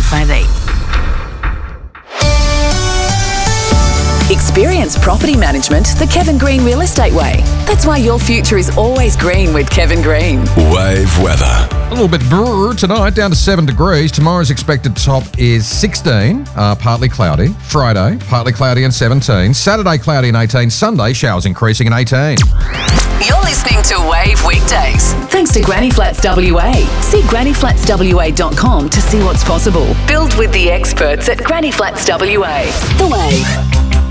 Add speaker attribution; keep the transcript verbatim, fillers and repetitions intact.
Speaker 1: five eight.
Speaker 2: Experience property management the Kevin Green Real Estate way. That's why your future is always green with Kevin Green.
Speaker 3: Wave weather.
Speaker 4: A little bit brr tonight, down to seven degrees. Tomorrow's expected top is sixteen, uh, partly cloudy. Friday, partly cloudy and seventeen. Saturday, cloudy and eighteen. Sunday, showers increasing and eighteen.
Speaker 2: You're listening to Wave Weekdays. Thanks to Granny Flats W A. See granny flats w a dot com to see what's possible. Build with the experts at Granny Flats W A. The Wave.